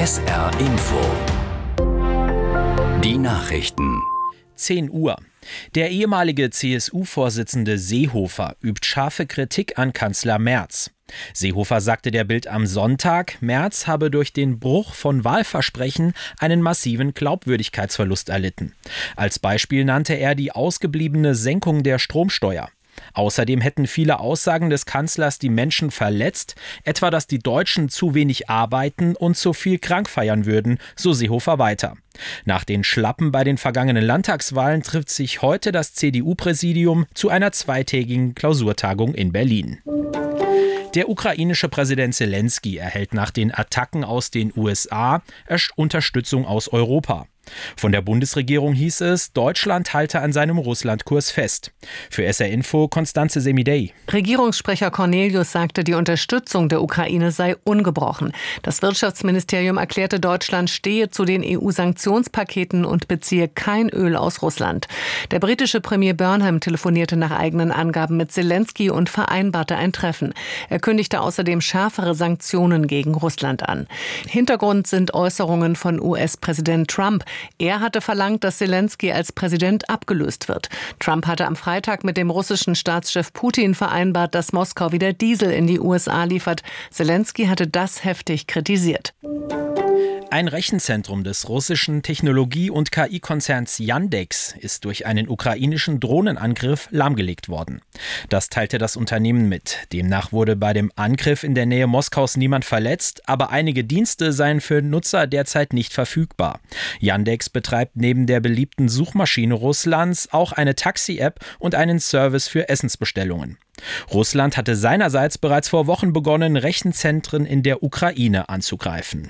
SR Info. Die Nachrichten. 10 Uhr. Der ehemalige CSU-Vorsitzende Seehofer übt scharfe Kritik an Kanzler Merz. Seehofer sagte der Bild am Sonntag, Merz habe durch den Bruch von Wahlversprechen einen massiven Glaubwürdigkeitsverlust erlitten. Als Beispiel nannte er die ausgebliebene Senkung der Stromsteuer. Außerdem hätten viele Aussagen des Kanzlers die Menschen verletzt, etwa dass die Deutschen zu wenig arbeiten und zu viel krank feiern würden, so Seehofer weiter. Nach den Schlappen bei den vergangenen Landtagswahlen trifft sich heute das CDU-Präsidium zu einer zweitägigen Klausurtagung in Berlin. Der ukrainische Präsident Zelensky erhält nach den Attacken aus den USA Unterstützung aus Europa. Von der Bundesregierung hieß es, Deutschland halte an seinem Russlandkurs fest. Für SR Info Constanze Semidey. Regierungssprecher Cornelius sagte, die Unterstützung der Ukraine sei ungebrochen. Das Wirtschaftsministerium erklärte, Deutschland stehe zu den EU-Sanktionspaketen und beziehe kein Öl aus Russland. Der britische Premier Burnham telefonierte nach eigenen Angaben mit Zelensky und vereinbarte ein Treffen. Er kündigte außerdem schärfere Sanktionen gegen Russland an. Hintergrund sind Äußerungen von US-Präsident Trump. Er hatte verlangt, dass Zelensky als Präsident abgelöst wird. Trump hatte am Freitag mit dem russischen Staatschef Putin vereinbart, dass Moskau wieder Diesel in die USA liefert. Zelensky hatte das heftig kritisiert. Ein Rechenzentrum des russischen Technologie- und KI-Konzerns Yandex ist durch einen ukrainischen Drohnenangriff lahmgelegt worden. Das teilte das Unternehmen mit. Demnach wurde bei dem Angriff in der Nähe Moskaus niemand verletzt, aber einige Dienste seien für Nutzer derzeit nicht verfügbar. Yandex betreibt neben der beliebten Suchmaschine Russlands auch eine Taxi-App und einen Service für Essensbestellungen. Russland hatte seinerseits bereits vor Wochen begonnen, Rechenzentren in der Ukraine anzugreifen.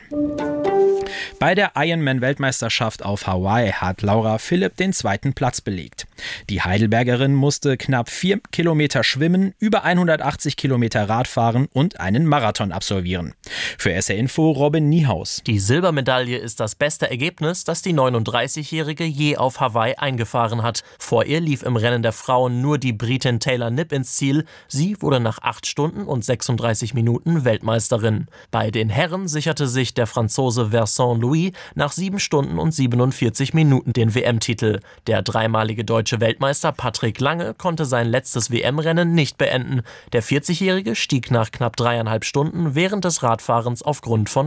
Bei der Ironman-Weltmeisterschaft auf Hawaii hat Laura Philipp den 2. Platz belegt. Die Heidelbergerin musste knapp 4 Kilometer schwimmen, über 180 Kilometer Radfahren und einen Marathon absolvieren. Für SR Info Robin Niehaus. Die Silbermedaille ist das beste Ergebnis, das die 39-Jährige je auf Hawaii eingefahren hat. Vor ihr lief im Rennen der Frauen nur die Britin Taylor Knipp ins Ziel. Sie wurde nach 8 Stunden und 36 Minuten Weltmeisterin. Bei den Herren sicherte sich der Franzose Vincent Louis nach 7 Stunden und 47 Minuten den WM-Titel. Der dreimalige deutsche Weltmeister Patrick Lange konnte sein letztes WM-Rennen nicht beenden. Der 40-Jährige stieg nach knapp 3,5 Stunden während des Radfahrens aufgrund von